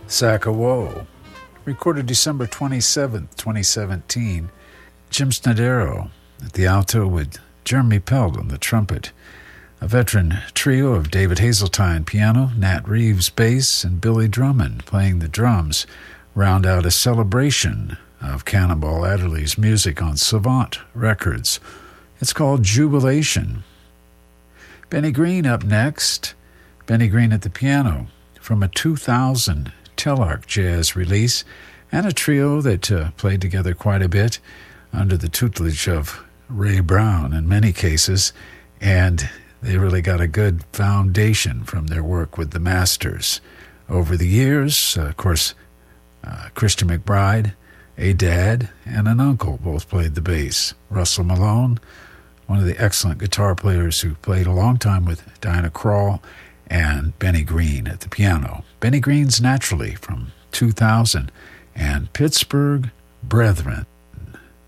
Sack of Woe, recorded December 27th, 2017. Jim Snodero at the alto with Jeremy Pelt on the trumpet. A veteran trio of David Hazeltine piano, Nat Reeves bass, and Billy Drummond playing the drums round out a celebration of Cannonball Adderley's music on Savant Records. It's called Jubilation. Benny Green up next. Benny Green at the piano from a 2000 Telarc Jazz release, and a trio that played together quite a bit under the tutelage of Ray Brown in many cases, and they really got a good foundation from their work with the Masters. Over the years, of course, Christian McBride, a dad, and an uncle both played the bass. Russell Malone, one of the excellent guitar players who played a long time with Diana Krall, and Benny Green at the piano. Benny Green's Naturally from 2000, and Pittsburgh Brethren.